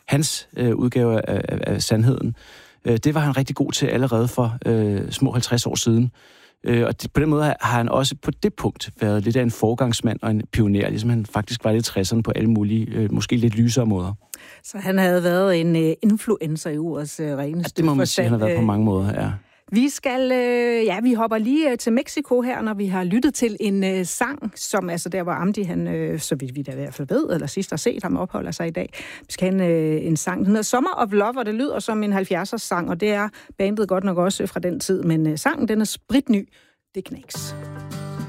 hans udgave af sandheden. Det var han rigtig god til allerede for små 50 år siden. Og på den måde har han også på det punkt været lidt af en forgangsmand og en pioner, ligesom han faktisk var lidt 60'erne på alle mulige, måske lidt lysere måder. Så han havde været en influencer i ordets reneste forstand. Det må man sige, han har været på mange måder, ja. Vi hopper lige til Mexico her, når vi har lyttet til en sang, som altså der, hvor Amdi, han, så vidt vi da i hvert fald ved, eller sidst har set ham opholder sig i dag. Vi skal have en sang, den hedder Summer of Love, og det lyder som en 70'ers sang, og det er bandet godt nok også fra den tid, men sangen, den er spritny. Det knæks.